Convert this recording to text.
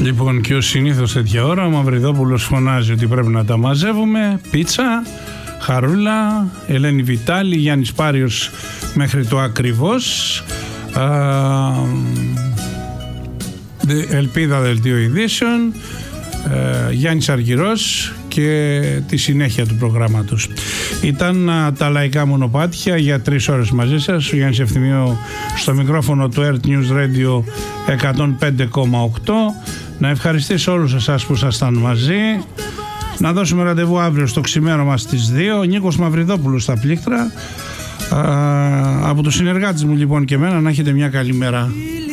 Λοιπόν, και ως συνήθως τέτοια ώρα ο Μαυριδόπουλος φωνάζει ότι πρέπει να τα μαζεύουμε. Πίτσα, Χαρούλα, Ελένη Βιτάλη, Γιάννης Πάριος μέχρι το ακριβώς, Ελπίδα Δελτίο Ειδήσεων, Γιάννης Αργυρός και τη συνέχεια του προγράμματος. Ήταν τα λαϊκά μονοπάτια για 3 ώρες μαζί σας. Ο Γιάννης Ευθυμίου στο μικρόφωνο του Earth News Radio 105,8. Να ευχαριστήσω όλους εσάς που ήσασταν μαζί. Να δώσουμε ραντεβού αύριο στο ξημέρωμα στις 2. Ο Νίκος Μαυριδόπουλος στα πλήκτρα. Από τους συνεργάτες μου λοιπόν και εμένα, να έχετε μια καλή μέρα.